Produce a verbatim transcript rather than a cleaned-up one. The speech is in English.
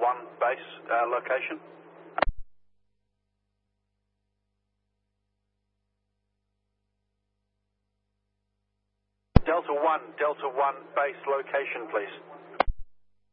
one base uh, location. Delta one, Delta one base location, please.